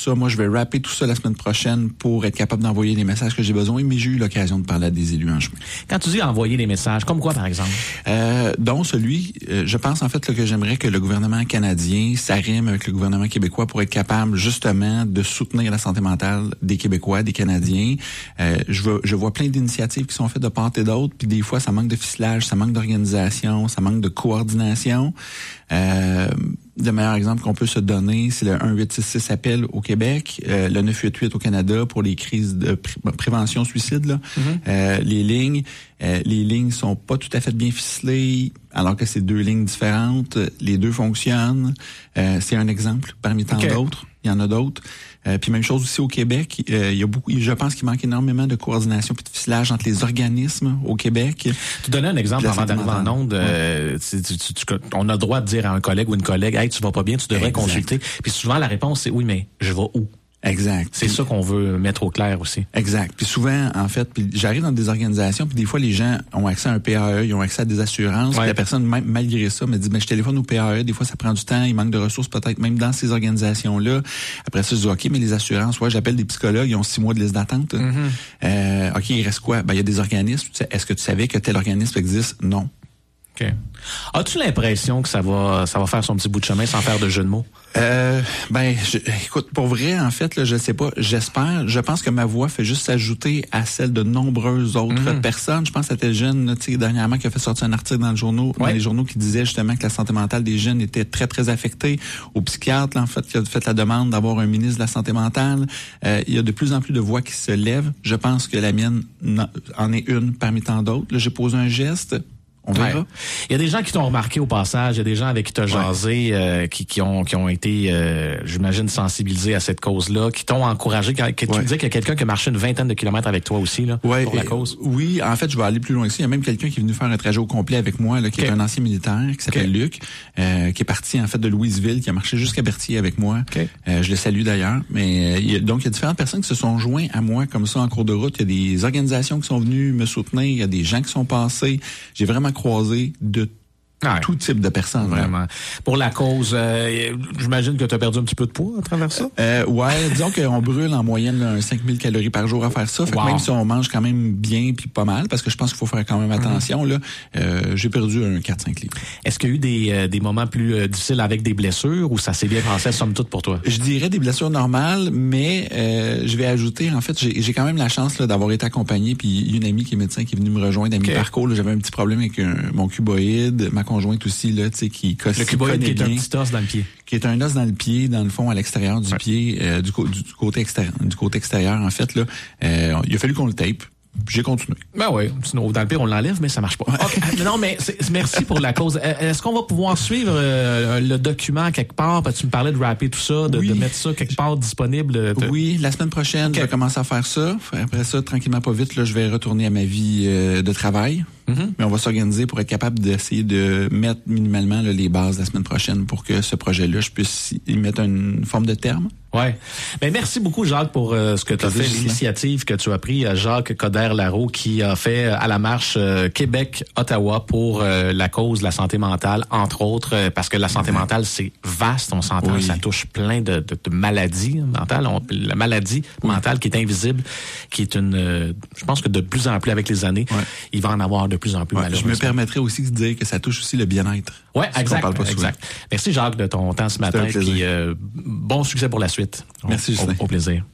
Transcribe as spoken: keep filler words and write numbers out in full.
ça. Moi, je vais rapper tout ça la semaine prochaine pour être capable d'envoyer les messages que j'ai besoin, mais j'ai eu l'occasion de parler à des élus en chemin. Quand tu dis envoyer les messages, comme quoi, par exemple? Euh, dont celui, euh, je pense en fait là, que j'aimerais que le gouvernement canadien s'arrime avec le gouvernement québécois pour être capable justement de soutenir la santé mentale des Québécois, des Canadiens. Euh, je, veux, je vois plein d'initiatives qui sont faites de part et d'autre, puis des fois, ça manque de ficelage, ça manque d'organisation, ça manque de coordination. Euh, le meilleur exemple qu'on peut se donner, c'est le un huit six six appel au Québec, euh, le neuf huit huit au Canada pour les crises de pré- prévention suicide. Là. Mm-hmm. Euh, les lignes, euh, les lignes sont pas tout à fait bien ficelées, alors que c'est deux lignes différentes. Les deux fonctionnent. Euh, c'est un exemple parmi tant okay. d'autres. Il y en a d'autres. Euh, puis même chose aussi au Québec. Euh, il y a beaucoup. Je pense qu'il manque énormément de coordination puis de ficelage entre les organismes au Québec. Tu donnais un exemple avant d'arriver en onde. Ouais. Euh, tu, tu, tu, on a le droit de dire à un collègue ou une collègue, hey, tu vas pas bien, tu devrais exact. Consulter. Puis souvent la réponse c'est oui, mais je vais où? Exact. C'est puis, ça qu'on veut mettre au clair aussi. Exact. Puis souvent, en fait, puis j'arrive dans des organisations, puis des fois, les gens ont accès à un P A E, ils ont accès à des assurances. Ouais. La personne, même, malgré ça, me dit, ben, je téléphone au P A E. Des fois, ça prend du temps, il manque de ressources peut-être même dans ces organisations-là. Après ça, je dis, OK, mais les assurances, ouais, j'appelle des psychologues, ils ont six mois de liste d'attente. Mm-hmm. Euh, OK, il reste quoi? Ben, il y a des organismes. Est-ce que tu savais que tel organisme existe? Non. OK. As-tu l'impression que ça va ça va faire son petit bout de chemin sans faire de jeu de mots? Euh, ben, je, écoute, pour vrai, en fait, là, je sais pas, j'espère, je pense que ma voix fait juste s'ajouter à celle de nombreuses autres mmh. personnes. Je pense à tel jeune, tu sais, dernièrement, qui a fait sortir un article dans le journal, ouais. dans les journaux qui disait justement que la santé mentale des jeunes était très, très affectée. Au psychiatre, là, en fait, qui a fait la demande d'avoir un ministre de la santé mentale. Euh, il y a de plus en plus de voix qui se lèvent. Je pense que la mienne en est une parmi tant d'autres. Là, j'ai posé un geste. On verra. Ouais. Il y a des gens qui t'ont remarqué au passage, il y a des gens avec qui t'as jasé, ouais. euh, qui, qui ont qui ont été, euh, j'imagine, sensibilisés à cette cause-là, qui t'ont encouragé. Que, que ouais. Tu me disais qu'il y a quelqu'un qui a marché une vingtaine de kilomètres avec toi aussi là, ouais, pour la cause. Oui, en fait, je vais aller plus loin que ça. Il y a même quelqu'un qui est venu faire un trajet au complet avec moi, là, qui okay. est un ancien militaire, qui s'appelle okay. Luc, euh, qui est parti en fait de Louisville, qui a marché jusqu'à Berthier avec moi. Okay. Euh, je le salue d'ailleurs. Mais euh, il y a, donc il y a différentes personnes qui se sont joints à moi comme ça en cours de route. Il y a des organisations qui sont venues me soutenir. Il y a des gens qui sont passés. J'ai vraiment croisé de ouais. tout type de personnes. Vraiment. Là. Pour la cause, euh, j'imagine que tu as perdu un petit peu de poids à travers ça? Euh, ouais, disons qu'on brûle en moyenne là, cinq mille calories par jour à faire ça. Fait wow. que même si on mange quand même bien puis pas mal, parce que je pense qu'il faut faire quand même attention, mm-hmm. là, euh, j'ai perdu un quatre à cinq livres. Est-ce qu'il y a eu des, euh, des moments plus euh, difficiles avec des blessures ou ça s'est bien passé somme toute pour toi? Je dirais des blessures normales, mais euh, je vais ajouter, en fait, j'ai, j'ai quand même la chance là, d'avoir été accompagné, puis une amie qui est médecin qui est venue me rejoindre à okay. mi-parcours. Là, j'avais un petit problème avec un, mon cuboïde, ma conjointe aussi, là, tu sais, qui cosse. Le cuboïde qui est un petit os dans le pied. Qui est un os dans le pied, dans le fond, à l'extérieur du ouais. pied, euh, du, du, du côté extérieur, du côté extérieur, en fait, là. Euh, il a fallu qu'on le tape. J'ai continué. Ben oui, sinon dans le pire on l'enlève, mais ça marche pas. Okay. Non, mais c'est, merci pour la cause. Est-ce qu'on va pouvoir suivre euh, le document quelque part? Tu me parlais de rapper tout ça, de, oui. de mettre ça quelque part disponible. De... Oui, la semaine prochaine, okay. je vais commencer à faire ça. Après ça, tranquillement pas vite, là, je vais retourner à ma vie euh, de travail. Mm-hmm. Mais on va s'organiser pour être capable d'essayer de mettre minimalement là, les bases la semaine prochaine pour que ce projet-là, je puisse y mettre une forme de terme. Ouais. Ben merci beaucoup Jacques pour euh, ce que tu as fait, l'initiative que tu as pris. Jacques Coderre-Larreau qui a fait à la marche euh, Québec-Ottawa pour euh, la cause de la santé mentale, entre autres, euh, parce que la santé mentale c'est vaste, on s'entend, oui. ça touche plein de, de, de maladies mentales. On, la maladie oui. mentale qui est invisible, qui est une, euh, je pense que de plus en plus avec les années, ouais. il va en avoir de plus en plus. Ouais, je me permettrais aussi de dire que ça touche aussi le bien-être. Ouais, exact. Parle pas exact. Merci Jacques de ton temps ce matin. Puis euh, bon succès pour la suite. Merci au, Justin. Au, au plaisir.